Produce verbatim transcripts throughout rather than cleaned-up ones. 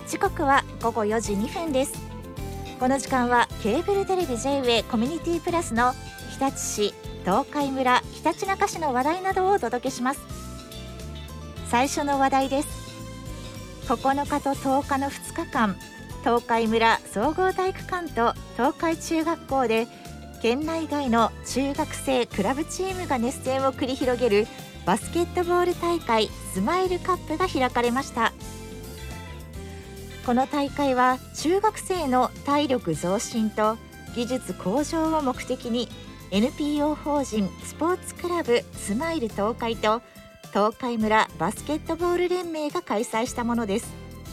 時刻はごごよじにふんです。この時間はケーブルテレビ ジェイウェイ コミュニティプラスの日立市、東海村、ひたちなか市の話題などをお届けします。最初の話題です。ここのかととおかのふつかかん、東海村総合体育館と東海中学校で県内外の中学生クラブチームが熱戦を繰り広げるバスケットボール大会スマイルカップが開かれました。この大会は中学生の体力増進と技術向上を目的に エヌピーオー 法人スポーツクラブスマイル東海と東海村バスケットボール連盟が開催したものです。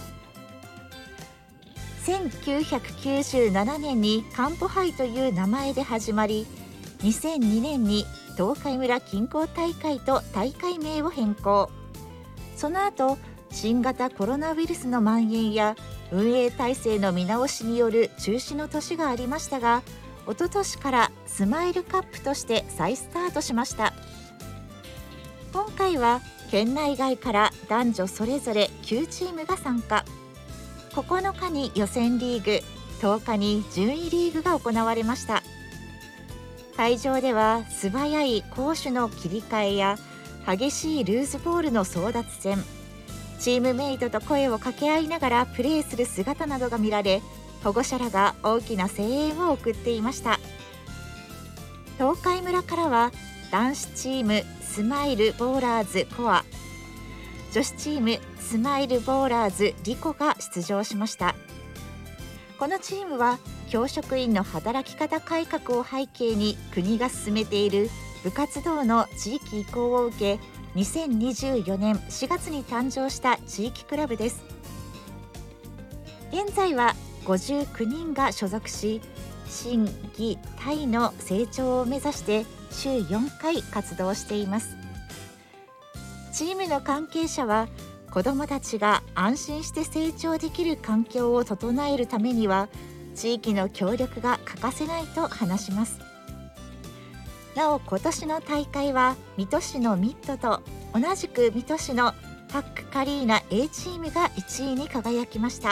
せんきゅうひゃくきゅうじゅうななねんにカンポ杯という名前で始まり、にせんにねんに東海村近郊大会と大会名を変更。その後、新型コロナウイルスの蔓延や運営体制の見直しによる中止の年がありましたが、一昨年からスマイルカップとして再スタートしました。今回は県内外から男女それぞれきゅうチームが参加。ここのかに予選リーグ、とおかに順位リーグが行われました。会場では素早い攻守の切り替えや激しいルーズボールの争奪戦、チームメイトと声を掛け合いながらプレーする姿などが見られ、保護者らが大きな声援を送っていました。東海村からは男子チームスマイルボーラーズコア、女子チームスマイルボーラーズリコが出場しました。このチームは教職員の働き方改革を背景に国が進めている部活動の地域移行を受け、にせんにじゅうよねんしがつに誕生した地域クラブです。現在はごじゅうきゅうにんが所属し、心技体の成長を目指して週よんかい活動しています。チームの関係者は、子どもたちが安心して成長できる環境を整えるためには地域の協力が欠かせないと話します。なお、今年の大会は水戸市のミッドと同じく水戸市のパックカリーナ A チームがいちいに輝きました。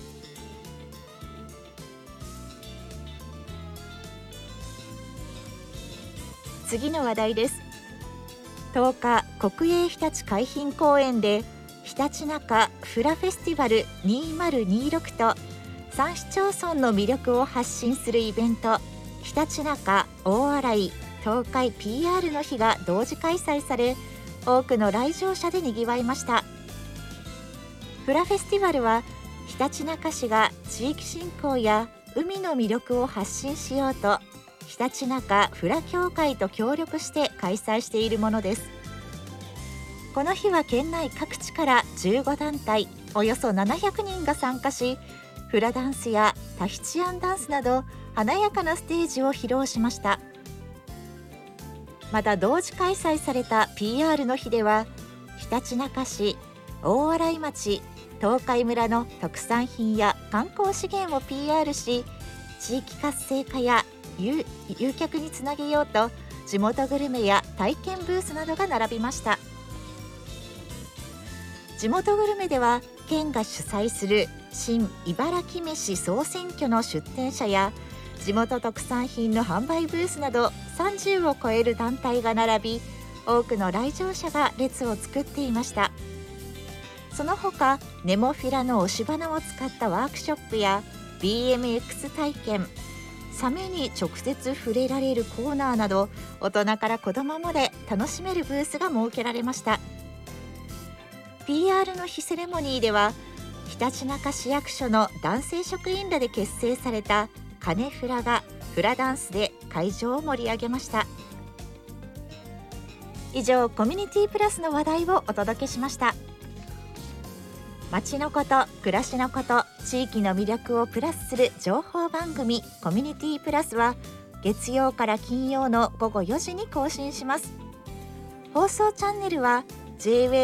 次の話題です。とおか、国営ひたち海浜公園でひたちなかフラフェスティバルにせんにじゅうろくとさん市町村の魅力を発信するイベント、ひたちなか大洗東海 ピーアール の日が同時開催され、多くの来場者でにぎわいました。フラフェスティバルはひたちなか市が地域振興や海の魅力を発信しようと、ひたちなかフラ協会と協力して開催しているものです。この日は県内各地からじゅうごだんたいおよそななひゃくにんが参加し、フラダンスやタヒチアンダンスなど華やかなステージを披露しました。また同時開催された ピーアール の日では、ひたちなか市、大洗町、東海村の特産品や観光資源を ピーアール し、地域活性化や誘誘客につなげようと地元グルメや体験ブースなどが並びました。地元グルメでは県が主催する新茨城飯総選挙の出店者や地元特産品の販売ブースなどさんじゅうを超える団体が並び、多くの来場者が列を作っていました。その他、ネモフィラの押し花を使ったワークショップや ビーエムエックス 体験、サメに直接触れられるコーナーなど、大人から子どもまで楽しめるブースが設けられました。ピーアール の日セレモニーでは、ひたちなか市役所の男性職員らで結成されたカネフラがフラダンスで会場を盛り上げました。以上、コミュニティプラスの話題をお届けしました。街のこと、暮らしのこと、地域の魅力をプラスする情報番組コミュニティプラスは月曜から金曜のごごよじに更新します。放送チャンネルは ジェイウェイ